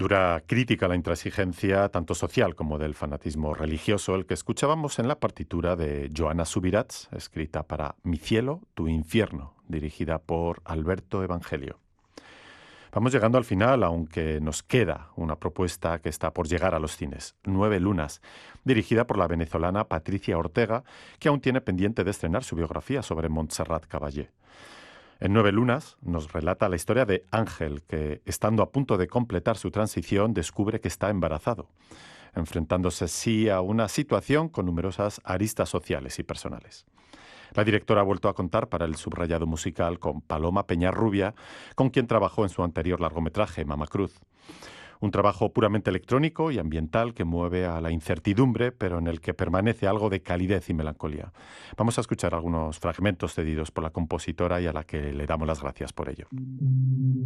Dura crítica a la intransigencia tanto social como del fanatismo religioso, el que escuchábamos en la partitura de Johanna Subirats, escrita para Mi cielo, tu infierno, dirigida por Alberto Evangelio. Vamos llegando al final, aunque nos queda una propuesta que está por llegar a los cines, Nueve lunas, dirigida por la venezolana Patricia Ortega, que aún tiene pendiente de estrenar su biografía sobre Montserrat Caballé. En Nueve lunas nos relata la historia de Ángel, que, estando a punto de completar su transición, descubre que está embarazado, enfrentándose así a una situación con numerosas aristas sociales y personales. La directora ha vuelto a contar para el subrayado musical con Paloma Peñarrubia, con quien trabajó en su anterior largometraje, Mama Cruz. Un trabajo puramente electrónico y ambiental que mueve a la incertidumbre, pero en el que permanece algo de calidez y melancolía. Vamos a escuchar algunos fragmentos cedidos por la compositora y a la que le damos las gracias por ello.